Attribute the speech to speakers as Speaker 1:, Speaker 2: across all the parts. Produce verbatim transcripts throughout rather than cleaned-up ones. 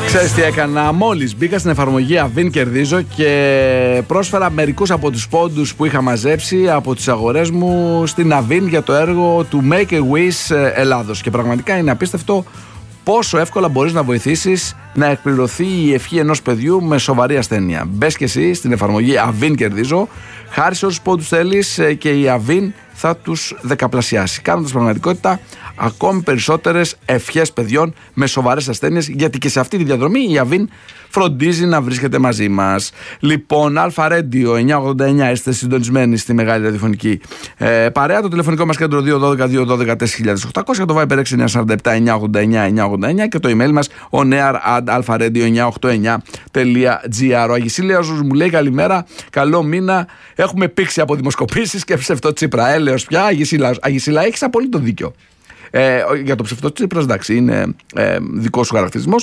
Speaker 1: Ξέρεις τι έκανα? Μόλις μπήκα στην εφαρμογή Avin κερδίζω και πρόσφερα μερικούς από τους πόντους που είχα μαζέψει από τις αγορές μου στην Avin για το έργο του Make a Wish Ελλάδος. Και πραγματικά είναι απίστευτο πόσο εύκολα μπορείς να βοηθήσεις να εκπληρωθεί η ευχή ενός παιδιού με σοβαρή ασθένεια. Μπες και εσύ στην εφαρμογή Avin κερδίζω, χάρισε όσους πόντους θέλεις και η Avin θα τους δεκαπλασιάσει, κάνοντας πραγματικότητα ακόμη περισσότερες ευχές παιδιών με σοβαρές ασθένειες, γιατί και σε αυτή τη διαδρομή η Avin φροντίζει να βρίσκεται μαζί μας. Λοιπόν, Alpha Radio εννιακόσια ογδόντα εννιά, είστε συντονισμένοι στη μεγάλη ραδιοφωνική ε, παρέα. Το τηλεφωνικό μας κέντρο δύο ένα δύο δύο ένα δύο τέσσερα χιλιάδες οκτακόσια, το Viber έξι εννιά τέσσερα επτά εννιακόσια ογδόντα εννιά εννιακόσια ογδόντα εννιά και το email μας oneair at alpharadio εννιακόσια ογδόντα εννιά τελεία gr. Ο Αγισίλεος μου λέει καλημέρα, καλό μήνα. Έχουμε πήξει από δημοσκοπήσεις και ψευτοτσίπρα. Έλεος πια, Αγισίλα, Αγισίλα, έχεις απολύτω δίκιο. Ε, για το ψευτοτσίπρας, εντάξει, είναι ε, δικός σου χαρακτηρισμός.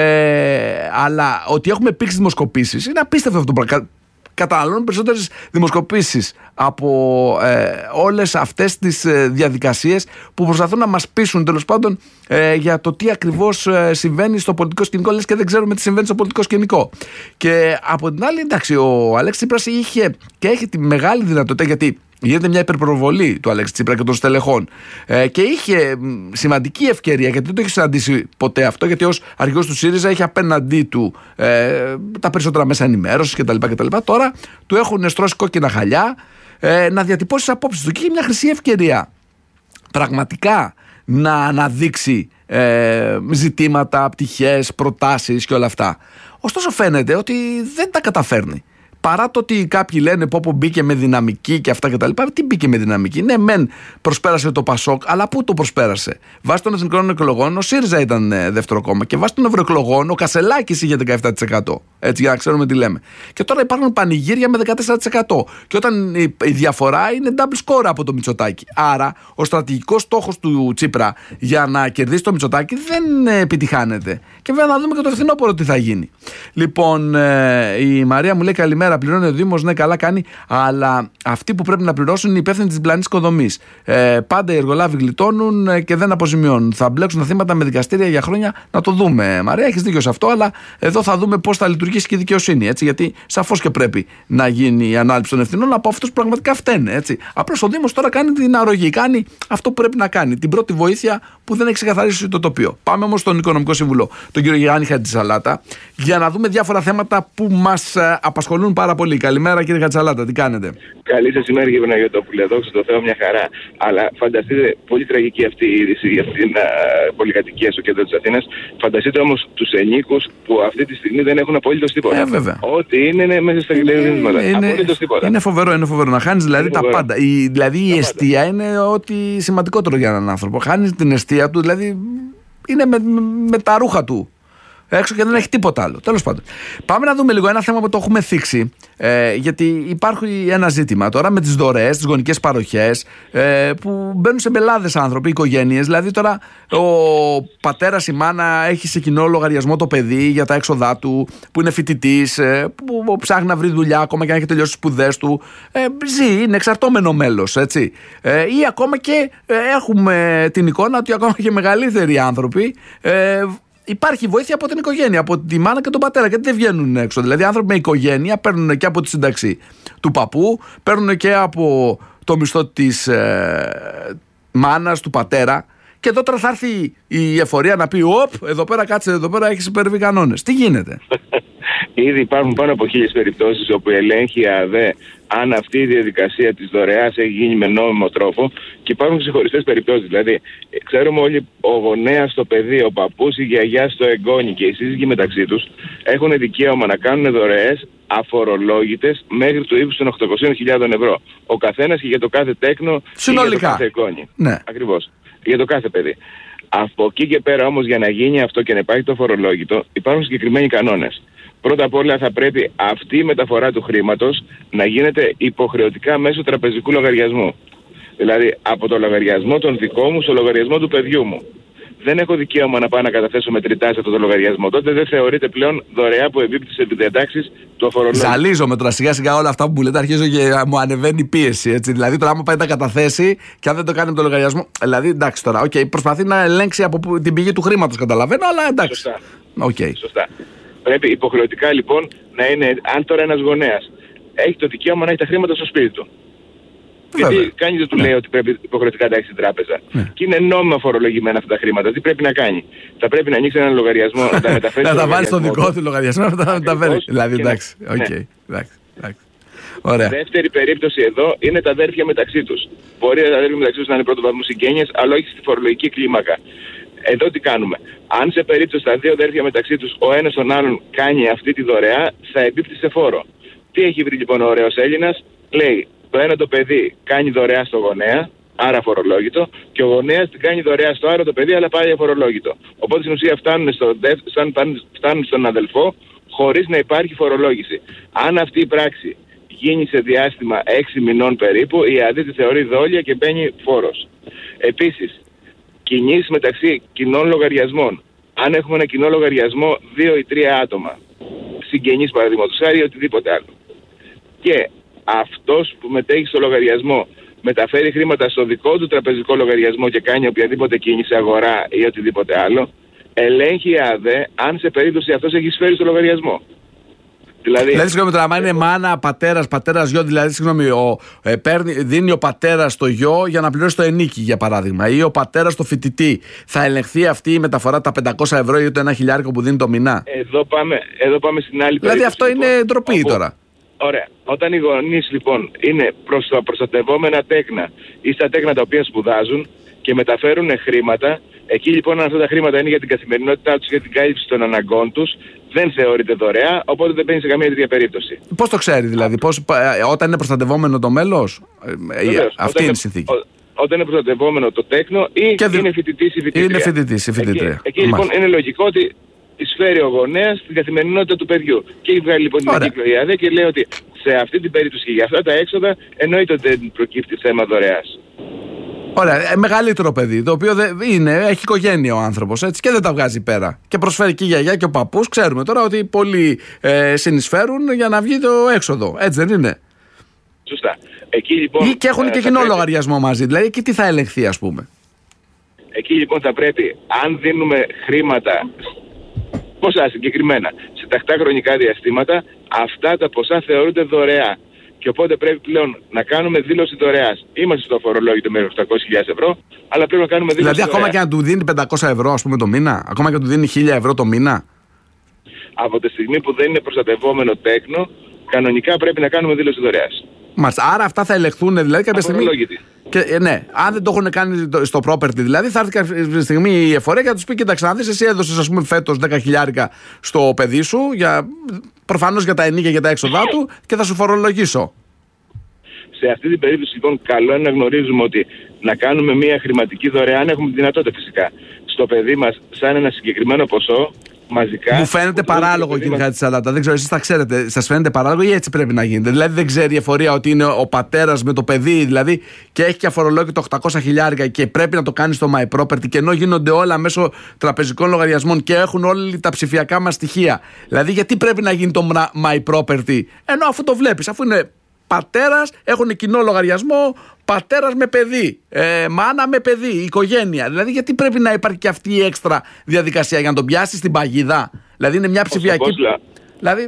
Speaker 1: Ε, αλλά ότι έχουμε πήξει δημοσκοπήσεις είναι απίστευτο αυτό το πράγμα. Καταναλώνουν περισσότερες δημοσκοπήσεις από ε, όλες αυτές τις ε, διαδικασίες που προσπαθούν να μας πείσουν τέλος πάντων ε, για το τι ακριβώς ε, συμβαίνει στο πολιτικό σκηνικό, λες και δεν ξέρουμε τι συμβαίνει στο πολιτικό σκηνικό. Και από την άλλη, εντάξει, ο Αλέξης Τσίπρας είχε και έχει τη μεγάλη δυνατότητα, γιατί γίνεται μια υπερπροβολή του Αλέξη Τσίπρα και των στελεχών. Ε, και είχε σημαντική ευκαιρία, γιατί δεν το έχει συναντήσει ποτέ αυτό, γιατί ως αρχηγός του ΣΥΡΙΖΑ είχε απέναντί του ε, τα περισσότερα μέσα ενημέρωσης κτλ, κτλ. Τώρα του έχουν στρώσει κόκκινα χαλιά ε, να διατυπώσει τις απόψεις του. Και είχε μια χρυσή ευκαιρία πραγματικά να αναδείξει ε, ζητήματα, πτυχές, προτάσεις και όλα αυτά. Ωστόσο φαίνεται ότι δεν τα καταφέρνει. Παρά το ότι κάποιοι λένε πω, πω μπήκε με δυναμική και αυτά και τα λοιπά. Τι μπήκε με δυναμική? Ναι, μεν προσπέρασε το Πασόκ, αλλά πού το προσπέρασε? Βάσει των εθνικών εκλογών ο ΣΥΡΙΖΑ ήταν ε, δεύτερο κόμμα και βάσει των ευρωεκλογών ο Κασελάκης είχε δεκαεπτά τοις εκατό. Έτσι, για να ξέρουμε τι λέμε. Και τώρα υπάρχουν πανηγύρια με δεκατέσσερα τοις εκατό. Και όταν η, η διαφορά είναι double score από το Μητσοτάκη. Άρα ο στρατηγικός στόχος του Τσίπρα για να κερδίσει το Μητσοτάκη δεν ε, επιτυχάνεται. Και βέβαια να δούμε και το φθινόπωρο τι θα γίνει. Λοιπόν, ε, η Μαρία μου λέει καλημέρα. Πληρώνει ο Δήμος, ναι, καλά κάνει, αλλά αυτοί που πρέπει να πληρώσουν είναι οι υπεύθυνοι της διπλανής οικοδομής. Ε, πάντα οι εργολάβοι γλιτώνουν και δεν αποζημιώνουν. Θα μπλέξουν τα θύματα με δικαστήρια για χρόνια. Να το δούμε, Μαρία, έχεις δίκιο σε αυτό, αλλά εδώ θα δούμε πώς θα λειτουργήσει και η δικαιοσύνη. Έτσι, γιατί σαφώς και πρέπει να γίνει η ανάληψη των ευθυνών από αυτούς που πραγματικά φταίνε. Έτσι. Απλώς ο Δήμος τώρα κάνει την αρρωγή, κάνει αυτό που πρέπει να κάνει. Την πρώτη βοήθεια που δεν έχει ξεκαθαρίσει το τοπίο. Πάμε όμως στον Οικονομικό Σύμβουλο, τον κύριο Γιάννη Χατζησαλάτα, για να δούμε διάφορα θέματα που μας απασχολούν πάρα πολύ. Καλημέρα κύριε Χατζησαλάτα, τι κάνετε?
Speaker 2: Καλή σας ημέρα κύριε Παναγιωτόπουλε, δόξα τω Θεώ, μια χαρά. Αλλά φανταστείτε, πολύ τραγική αυτή η είδηση για αυτήν την πολυκατοικία στο κέντρο της Αθήνας. Φανταστείτε όμως τους ενίκους που αυτή τη στιγμή δεν έχουν απολύτως τίποτα.
Speaker 1: Ε, βέβαια.
Speaker 2: Ό,τι είναι, είναι μέσα στα γελέδισματα. Απολύτως τίποτα.
Speaker 1: Είναι φοβερό, είναι φοβερό. Να χάνεις δηλαδή τα πάντα. Η, δηλαδή η αιστεία είναι ό,τι σημαντικότερο για έναν άνθρωπο. Χάνεις την αιστεία του, δηλαδή είναι με, με, με τα ρούχα του έξω και δεν έχει τίποτα άλλο. Τέλος πάντων. Πάμε να δούμε λίγο ένα θέμα που το έχουμε θίξει. Ε, γιατί υπάρχει ένα ζήτημα τώρα με τις δωρεές, τις γονικές παροχές, ε, που μπαίνουν σε μπελάδες άνθρωποι, οικογένειες. Δηλαδή τώρα ο πατέρας, η μάνα έχει σε κοινό λογαριασμό το παιδί για τα έξοδά του, που είναι φοιτητής, ε, που, που ψάχνει να βρει δουλειά ακόμα και αν έχει τελειώσει τις σπουδές του. Ε, ζει, είναι εξαρτώμενο μέλος, έτσι. Ε, ή ακόμα και ε, έχουμε την εικόνα ότι ακόμα και μεγαλύτεροι άνθρωποι. Ε, Υπάρχει βοήθεια από την οικογένεια, από τη μάνα και τον πατέρα, γιατί δεν βγαίνουν έξω. Δηλαδή, άνθρωποι με οικογένεια παίρνουν και από τη σύνταξη του παππού, παίρνουν και από το μισθό της ε, μάνας, του πατέρα. Και εδώ τώρα θα έρθει η εφορία να πει: Οπ, εδώ πέρα κάτσε, εδώ πέρα έχεις υπερβεί κανόνες. Τι γίνεται?
Speaker 2: Ήδη υπάρχουν πάνω από χίλιες περιπτώσεις όπου ελέγχει η ΑΔΕ αν αυτή η διαδικασία της δωρεάς έχει γίνει με νόμιμο τρόπο, και υπάρχουν ξεχωριστές περιπτώσεις. Δηλαδή, ξέρουμε όλοι, ο γονέας στο παιδί, ο παππούς, η γιαγιά στο εγγόνι και οι σύζυγοι μεταξύ τους έχουν δικαίωμα να κάνουν δωρεές αφορολόγητες μέχρι το ύψος των οκτακόσιες χιλιάδες ευρώ. Ο καθένας και για το κάθε τέκνο, συνολικά, και για το κάθε εγγόνι.
Speaker 1: Ναι.
Speaker 2: Ακριβώς. Για το κάθε παιδί. Από εκεί και πέρα όμως, για να γίνει αυτό και να υπάρχει το φορολόγητο, υπάρχουν συγκεκριμένοι κανόνες. Πρώτα απ' όλα θα πρέπει αυτή η μεταφορά του χρήματος να γίνεται υποχρεωτικά μέσω τραπεζικού λογαριασμού. Δηλαδή από το λογαριασμό τον δικό μου στο λογαριασμό του παιδιού μου. Δεν έχω δικαίωμα να πάω να καταθέσω μετρητά σε αυτό το λογαριασμό. Τότε δεν θεωρείται πλέον δωρεά που εμπίπτει σε διατάξεις του αφορολόγου.
Speaker 1: Ζαλίζομαι τώρα σιγά σιγά όλα αυτά που μου λέτε, αρχίζω και μου ανεβαίνει η πίεση. Έτσι. Δηλαδή τώρα, άμα πάει να τα καταθέσει και αν δεν το κάνει με το λογαριασμό. Δηλαδή εντάξει τώρα, okay, προσπαθεί να ελέγξει από την πηγή του χρήματος, καταλαβαίνω, αλλά εντάξει.
Speaker 2: Σωστά.
Speaker 1: Okay.
Speaker 2: Σωστά. Πρέπει υποχρεωτικά λοιπόν να είναι, αν τώρα ένας γονέας έχει το δικαίωμα να έχει τα χρήματα στο σπίτι του.
Speaker 1: Βέβαια.
Speaker 2: Γιατί κανείς δεν του
Speaker 1: Ναι.
Speaker 2: λέει ότι πρέπει υποχρεωτικά να τα έχει στην τράπεζα.
Speaker 1: Ναι.
Speaker 2: Και είναι νόμιμα φορολογημένα αυτά τα χρήματα. Τι πρέπει να κάνει? Θα πρέπει να ανοίξει έναν λογαριασμό, να τα μεταφέρει.
Speaker 1: Να
Speaker 2: στο
Speaker 1: τα βάλει στο
Speaker 2: λογαριασμό
Speaker 1: δικό
Speaker 2: του.
Speaker 1: του λογαριασμό, να τα μεταφέρει. Δηλαδή,
Speaker 2: Και να-
Speaker 1: εντάξει.
Speaker 2: ναι.
Speaker 1: Οκ. Εντάξει. εντάξει. Ωραία.
Speaker 2: Δεύτερη περίπτωση εδώ είναι τα αδέρφια μεταξύ τους. Μπορεί τα αδέρφια μεταξύ τους να είναι πρώτου βαθμού συγγένειες, αλλά όχι στη φορολογική κλίμακα. Εδώ τι κάνουμε? Αν σε περίπτωση τα δύο αδέρφια μεταξύ τους ο ένας τον άλλον κάνει αυτή τη δωρεά, θα εμπίπτει σε φόρο. Τι έχει βρει λοιπόν ο ωραίος Έλληνας? Λέει, το ένα το παιδί κάνει δωρεά στο γονέα, άρα φορολόγητο, και ο γονέας την κάνει δωρεά στο άλλο το παιδί, αλλά πάλι αφορολόγητο. Οπότε στην ουσία φτάνουν, στο, φτάνουν στον αδελφό χωρίς να υπάρχει φορολόγηση. Αν αυτή η πράξη γίνει σε διάστημα έξι μηνών περίπου, η ΑΔΗ τη θεωρεί δόλια και μπαίνει φόρος. Επίσης, κινήσεις μεταξύ κοινών λογαριασμών. Αν έχουμε ένα κοινό λογαριασμό δύο ή τρία άτομα, συγγενείς παραδείγματος χάρη ή οτιδήποτε άλλο, και αυτός που μετέχει στο λογαριασμό μεταφέρει χρήματα στο δικό του τραπεζικό λογαριασμό και κάνει οποιαδήποτε κίνηση, αγορά ή οτιδήποτε άλλο, ελέγχει η ΑΔΕ αν σε περίπτωση αυτός έχει σφέρει στο λογαριασμό. Δηλαδή,
Speaker 1: Δηλαδή, συγγνώμη τώρα, άμα είναι μάνα, πατέρα, πατέρα, γιο, δηλαδή, συγγνώμη, ο, ε, παίρνει, δίνει ο πατέρα στο γιο για να πληρώσει το ενίκη, για παράδειγμα, ή ο πατέρα στο φοιτητή, θα ελεγχθεί αυτή η μεταφορά τα πεντακόσια ευρώ ή το ένα χιλιάρικο που δίνει το μηνά?
Speaker 2: Εδώ πάμε, εδώ πάμε στην άλλη
Speaker 1: Δηλαδή,
Speaker 2: περίπτωση.
Speaker 1: αυτό είναι
Speaker 2: λοιπόν,
Speaker 1: ντροπή
Speaker 2: όπου,
Speaker 1: τώρα.
Speaker 2: Ωραία. Όταν οι γονείς λοιπόν είναι προς τα προστατευόμενα τέκνα ή στα τέκνα τα οποία σπουδάζουν και μεταφέρουν χρήματα, εκεί λοιπόν αν αυτά τα χρήματα είναι για την καθημερινότητά τους, για την κάλυψη των αναγκών τους, δεν θεωρείται δωρεά, οπότε δεν μπαίνει σε καμία τέτοια περίπτωση.
Speaker 1: Πώς το ξέρει, δηλαδή, πώς, ε, όταν είναι προστατευόμενο το μέλος, ε,
Speaker 2: Βεβαίως,
Speaker 1: αυτή είναι η
Speaker 2: είναι,
Speaker 1: συνθήκη.
Speaker 2: ο, όταν είναι προστατευόμενο το τέκνο ή
Speaker 1: Και δι-
Speaker 2: είναι φοιτητής ή φοιτήτρια.
Speaker 1: Είναι φοιτητής ή φοιτήτρια.
Speaker 2: Εκεί, εκεί λοιπόν είναι λογικό ότι εισφέρει ο γονέας στην καθημερινότητα του παιδιού. Και έχει βγάλει λοιπόν την
Speaker 1: Ωραία.
Speaker 2: κύκλο η ΑΔΕ και λέει ότι σε αυτή την περίπτωση και για αυτά τα έξοδα εννοείται ότι δεν προκύπτει θέμα δωρεάς.
Speaker 1: Ωραία, ε, μεγαλύτερο παιδί, το οποίο δεν είναι, έχει οικογένεια ο άνθρωπος, έτσι, και δεν τα βγάζει πέρα. Και προσφέρει και η γιαγιά και ο παππούς. Ξέρουμε τώρα ότι πολλοί ε, συνεισφέρουν για να βγει το έξοδο. Έτσι δεν είναι?
Speaker 2: Σωστά. Εκεί λοιπόν.
Speaker 1: Ή και έχουν
Speaker 2: ε,
Speaker 1: και
Speaker 2: θα
Speaker 1: κοινό
Speaker 2: πρέπει-
Speaker 1: λογαριασμό μαζί. Δηλαδή, εκεί τι θα ελεγχθεί, ας πούμε?
Speaker 2: Εκεί λοιπόν θα πρέπει, αν δίνουμε χρήματα, ποσά συγκεκριμένα, σε τακτά χρονικά διαστήματα, αυτά τα ποσά θεωρούνται δωρεά. Και οπότε πρέπει πλέον να κάνουμε δήλωση δωρεάς. Είμαστε στο αφορολόγητο με οκτακόσιες χιλιάδες ευρώ, αλλά πρέπει να κάνουμε δήλωση
Speaker 1: Δηλαδή, ακόμα
Speaker 2: δωρεάς.
Speaker 1: και να του δίνει πεντακόσια ευρώ, ας πούμε, το μήνα, ακόμα και να του δίνει χίλια ευρώ το μήνα.
Speaker 2: Από τη στιγμή που δεν είναι προστατευόμενο τέκνο, κανονικά πρέπει να κάνουμε δήλωση δωρεάς.
Speaker 1: Μάλιστα. Άρα αυτά θα ελεγχθούν δηλαδή κάποια στιγμή.
Speaker 2: Αφορολόγητη.
Speaker 1: Και, ε, ναι, αν δεν το έχουν κάνει το- στο property, δηλαδή θα έρθει κάποια στιγμή η εφορία και θα του πει: Κοίταξε, να δεις, εσύ έδωσες, ας πούμε, φέτος δέκα χιλιάρικα στο παιδί σου, για, προφανώς για τα ενίκια και τα έξοδά του, και θα σου φορολογήσω.
Speaker 2: Σε αυτή την περίπτωση λοιπόν καλό είναι να γνωρίζουμε ότι να κάνουμε μια χρηματική δωρεά, αν έχουμε τη δυνατότητα φυσικά, στο παιδί μας σαν ένα συγκεκριμένο ποσό μαζικά.
Speaker 1: Μου φαίνεται
Speaker 2: που θέλουμε
Speaker 1: παράλογο,
Speaker 2: το παιδί
Speaker 1: κύριε
Speaker 2: μας-
Speaker 1: Χατζησαλάτα. Δεν ξέρω, εσείς τα ξέρετε. Σας φαίνεται παράλογο ή έτσι πρέπει να γίνεται? Δηλαδή δεν ξέρει η εφορία ότι είναι ο πατέρας με το παιδί, δηλαδή, και έχει και αφορολόγητο οκτακόσια χιλιάρικα και πρέπει να το κάνει στο My Property, και ενώ γίνονται όλα μέσω τραπεζικών λογαριασμών και έχουν όλοι τα ψηφιακά μας στοιχεία. Δηλαδή, γιατί πρέπει να γίνει το My Property, ενώ αφού το βλέπεις, αφού είναι πατέρας, έχουν κοινό λογαριασμό, πατέρας με παιδί, ε, μάνα με παιδί, οικογένεια. Δηλαδή, γιατί πρέπει να υπάρχει και αυτή η έξτρα διαδικασία για να τον πιάσει στην παγίδα? Δηλαδή, είναι μια ψηφιακή.
Speaker 2: σοφός λα-
Speaker 1: Δηλαδή,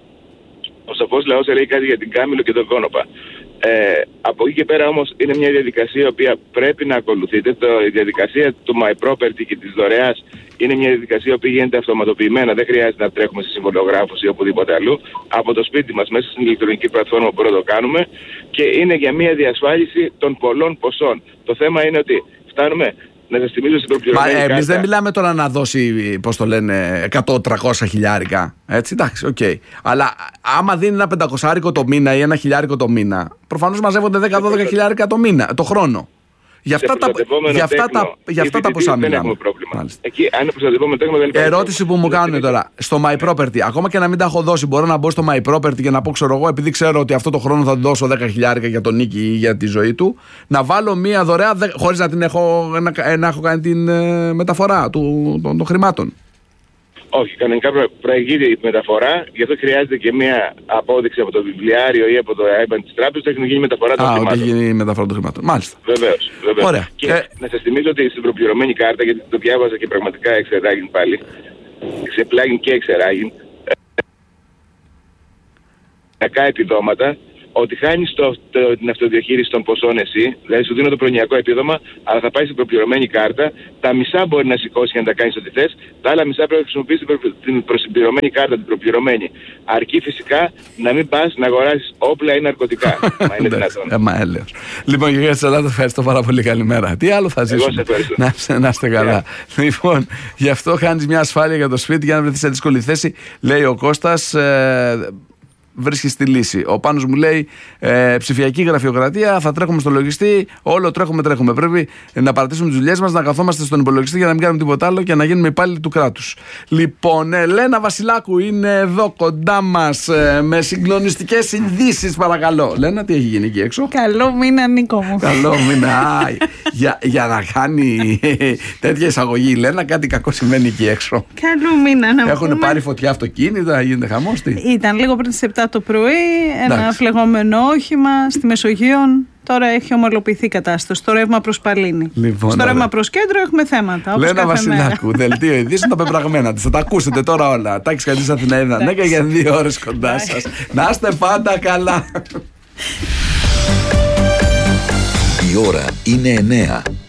Speaker 2: Ο σοφός λαός λέει κάτι για την Κάμιλο και τον Κόνοπα. Ε, από εκεί και πέρα όμως είναι μια διαδικασία η οποία πρέπει να ακολουθείτε. Το, η διαδικασία του My Property και της δωρεάς είναι μια διαδικασία που γίνεται αυτοματοποιημένα. Δεν χρειάζεται να τρέχουμε σε συμβολογράφους ή οπουδήποτε αλλού. Από το σπίτι μας μέσα στην ηλεκτρονική πλατφόρμα που μπορούμε να το κάνουμε, και είναι για μια διασφάλιση των πολλών ποσών. Το θέμα είναι ότι φτάνουμε. Να σας θυμίζω στην
Speaker 1: μα
Speaker 2: προπληρωμένη
Speaker 1: εμείς
Speaker 2: κάρτα.
Speaker 1: δεν μιλάμε τώρα να δώσει, πώς το λένε, εκατό με τριακόσια χιλιάρικα. Έτσι, εντάξει, οκ. Okay. Αλλά άμα δίνει ένα πεντακοσάρικο το μήνα ή ένα χιλιάρικο το μήνα, προφανώς μαζεύονται δέκα με δώδεκα χιλιάρικα το μήνα, το χρόνο. Για αυτά, τα, για αυτά, τα, για αυτά τα ποσά
Speaker 2: δεν
Speaker 1: μιλάμε.
Speaker 2: έχουμε πρόβλημα.
Speaker 1: Μάλιστα.
Speaker 2: Εκεί, αν είναι προστατευόμενο τέκνο, δεν υπάρχει
Speaker 1: Ερώτηση που μου κάνουν τώρα. Στο My Property, ακόμα και να μην τα έχω δώσει, μπορώ να μπω στο My Property και να πω, ξέρω εγώ, επειδή ξέρω ότι αυτό το χρόνο θα του δώσω δέκα χιλιάρικα για τον νίκη ή για τη ζωή του, να βάλω μία δωρεά χωρίς να την έχω, να, να έχω κάνει την ε, μεταφορά του, των, των χρημάτων?
Speaker 2: Όχι, κανονικά προηγείται η μεταφορά, γι' αυτό χρειάζεται και μια απόδειξη από το βιβλιάριο ή από το άιμπαν της τράπεζας ότι έχει γίνει μεταφορά των
Speaker 1: Α, ότι
Speaker 2: χρημάτων.
Speaker 1: έχει γίνει η μεταφορά των χρημάτων. Μάλιστα.
Speaker 2: Βεβαίως, βεβαίως.
Speaker 1: Ωραία.
Speaker 2: Και
Speaker 1: Ε...
Speaker 2: να σας θυμίζω ότι στην προπληρωμένη κάρτα, γιατί το διάβαζα και πραγματικά εξεδάγει πάλι, εξεπλάγιν και εξεράγιν κακά επιδόματα, ότι χάνεις το, το, την αυτοδιαχείριση των ποσών εσύ, δηλαδή σου δίνω το προνοιακό επίδομα, αλλά θα πάει στην προπληρωμένη κάρτα, τα μισά μπορεί να σηκώσει και να τα κάνεις ό,τι θες, τα άλλα μισά πρέπει να χρησιμοποιήσεις την προσυμπληρωμένη κάρτα, την προπληρωμένη. Αρκεί φυσικά να μην πας να αγοράσεις όπλα ή ναρκωτικά. Μα είναι δυνατόν.
Speaker 1: Ε, μα έλεος. Λοιπόν, κύριε Τσελάτο, ευχαριστώ πάρα πολύ. Καλημέρα. Τι άλλο θα ζήσουμε? Να, να είστε καλά. Yeah. Λοιπόν, γι' αυτό χάνεις μια ασφάλεια για το σπίτι για να βρεθείς σε δύσκολη θέση, λέει ο Κώστας. Ε, βρίσκει τη λύση. Ο Πάνος μου λέει ε, ψηφιακή γραφειοκρατία, θα τρέχουμε στο λογιστή, όλο τρέχουμε, τρέχουμε. Πρέπει να παρατήσουμε τις δουλειές μας, να καθόμαστε στον υπολογιστή για να μην κάνουμε τίποτα άλλο και να γίνουμε υπάλληλοι του κράτους. Λοιπόν, Ελένα Βασιλάκου είναι εδώ κοντά μας ε, με συγκλονιστικές ειδήσεις, παρακαλώ. Λένα, τι έχει γίνει εκεί έξω?
Speaker 3: Καλό μήνα, Νίκο μου.
Speaker 1: Καλό μήνα. για, για να κάνει τέτοια εισαγωγή η Λένα, κάτι κακό συμβαίνει εκεί έξω.
Speaker 3: Καλό μήνα, να
Speaker 1: Έχουν πούμε... πάρει φωτιά αυτοκίνητα, γίνεται χαμός.
Speaker 3: Ήταν λίγο πριν τις επτά το πρωί, ένα Εντάξει. φλεγόμενο όχημα στη Μεσογείων. Τώρα έχει ομαλοποιηθεί η κατάσταση. Το ρεύμα προς Παλίνη. Λοιπόν, στο ρεύμα προς κέντρο έχουμε θέματα. Λένα
Speaker 1: Βασιλάκου, δελτίο ειδήσεων, τα πεπραγμένα της. Θα τα ακούσετε τώρα όλα. Τάκης Καντής Αθηναίδα. Ναι, και για δύο ώρες κοντά σας. Να είστε πάντα καλά.
Speaker 4: Η ώρα είναι εννέα.